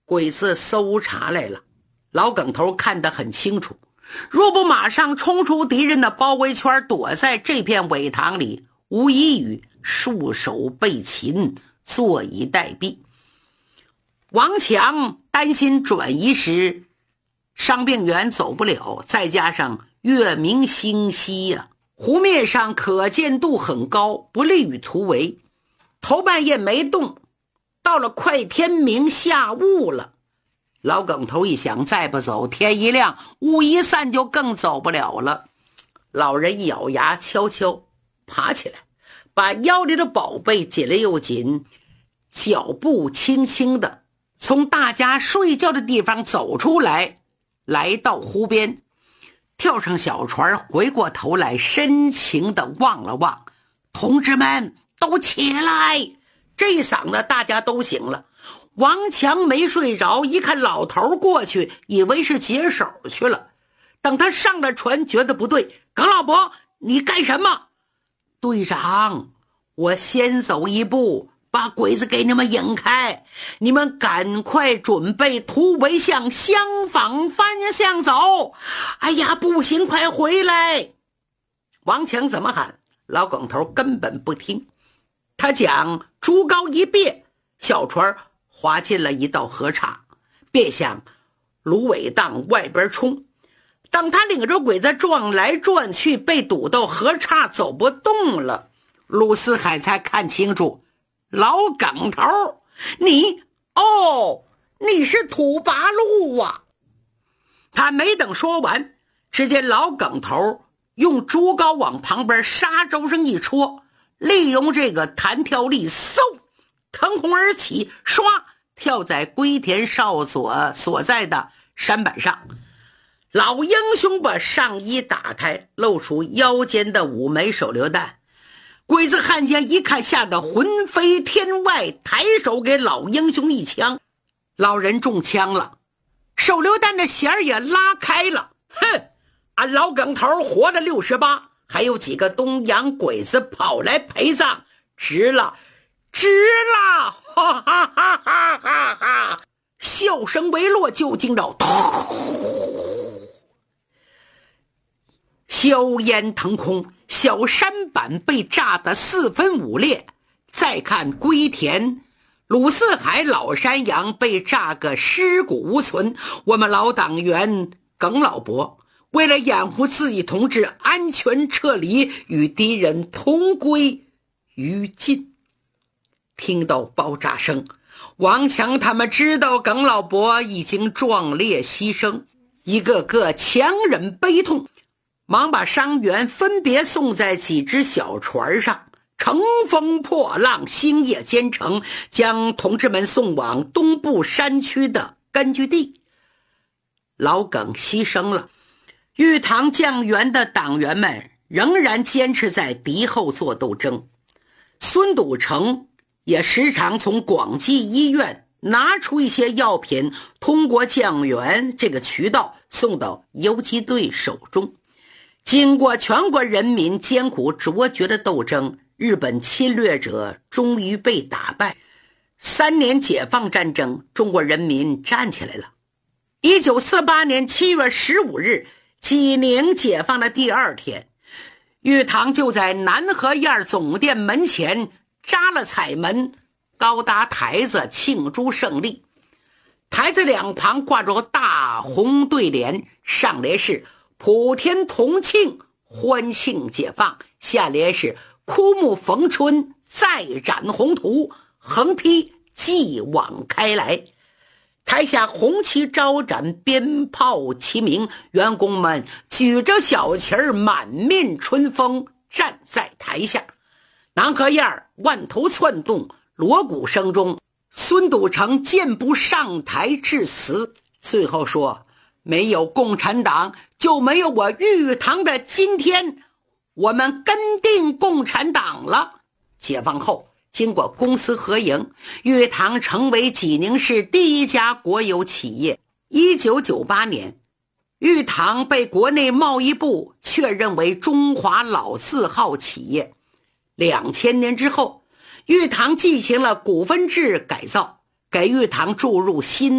鬼子搜查来了。老耿头看得很清楚，若不马上冲出敌人的包围圈，躲在这片苇塘里，无异于束手被擒，坐以待毙。王强担心转移时伤病员走不了，再加上月明星稀呀，湖面上可见度很高，不利于突围。头半夜没动，到了快天明下雾了。老耿头一想，再不走，天一亮雾一散就更走不了了。老人一咬牙，悄悄爬起来，把腰里的宝贝紧了又紧，脚步轻轻的从大家睡觉的地方走出来，来到湖边，跳上小船，回过头来深情地望了望，同志们都起来！这一嗓子大家都醒了。王强没睡着，一看老头过去，以为是解手去了。等他上了船，觉得不对，耿老伯，你干什么？队长，我先走一步，把鬼子给你们引开，你们赶快准备突围，向相反方向走。哎呀，不行，快回来！王强怎么喊，老耿头根本不听。他将竹篙一别，小船滑进了一道河岔，便向芦苇荡外边冲。当他领着鬼子撞来撞去，被堵到河岔走不动了，鲁思海才看清楚，老耿头，你是土八路啊！他没等说完，只见老耿头用竹篙往旁边沙洲上一戳，利用这个弹跳力，嗖，腾空而起，唰，跳在龟田少佐所在的山板上。老英雄把上衣打开，露出腰间的5枚手榴弹。鬼子汉奸一看，吓得魂飞天外，抬手给老英雄一枪。老人中枪了，手榴弹的弦也拉开了。哼，俺老耿头活了68，还有几个东洋鬼子跑来陪葬，值了，哈哈哈哈哈哈！笑声未落，就惊着硝烟腾空，小山板被炸得4分5裂。再看龟田、鲁四海、老山羊被炸个尸骨无存。我们老党员耿老伯为了掩护自己同志安全撤离，与敌人同归于尽。听到爆炸声，王强他们知道耿老伯已经壮烈牺牲，一个个强忍悲痛，忙把伤员分别送在几只小船上，乘风破浪，星夜兼程，将同志们送往东部山区的根据地。老耿牺牲了，玉堂酱园的党员们仍然坚持在敌后做斗争。孙笃成也时常从广济医院拿出一些药品，通过酱园这个渠道送到游击队手中。经过全国人民艰苦卓绝的斗争，日本侵略者终于被打败。3年解放战争，中国人民站起来了。1948年7月15日，济宁解放的第2天，玉堂就在南河沿总店门前扎了彩门，高搭台子庆祝胜利。台子两旁挂着大红对联，上联是普天同庆，欢庆解放，下联是枯木逢春，再展宏图，横批继往开来。台下红旗招展，鞭炮齐鸣，员工们举着小旗儿，满面春风，站在台下。南河沿万头窜动，锣鼓声中，孙笃成健步上台致辞，最后说，没有共产党，就没有我玉堂的今天，我们跟定共产党了。解放后，经过公私合营，玉堂成为济宁市第1家国有企业。1998年，玉堂被国内贸易部确认为中华老字号企业。2000年之后，玉堂进行了股份制改造，给玉堂注入新